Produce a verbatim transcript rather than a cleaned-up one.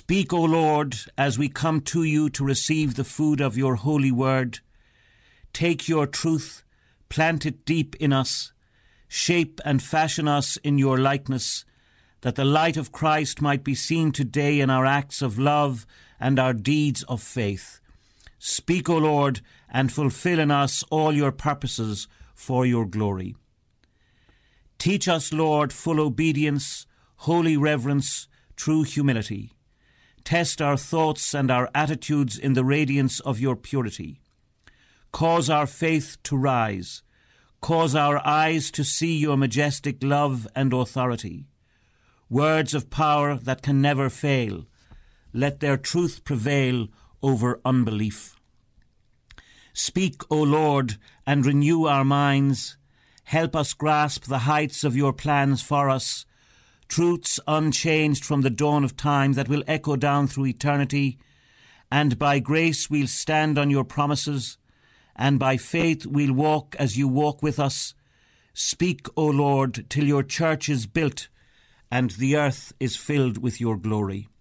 Speak, O Lord, as we come to you to receive the food of your holy word. Take your truth, plant it deep in us, shape and fashion us in your likeness, that the light of Christ might be seen today in our acts of love and our deeds of faith. Speak, O Lord, and fulfill in us all your purposes for your glory. Teach us, Lord, full obedience, holy reverence, true humility. Test our thoughts and our attitudes in the radiance of your purity. Cause our faith to rise. Cause our eyes to see your majestic love and authority. Words of power that can never fail. Let their truth prevail over unbelief. Speak, O Lord, and renew our minds. Help us grasp the heights of your plans for us, truths unchanged from the dawn of time that will echo down through eternity, and by grace we'll stand on your promises, and by faith we'll walk as you walk with us. Speak, O Lord, till your church is built, and the earth is filled with your glory.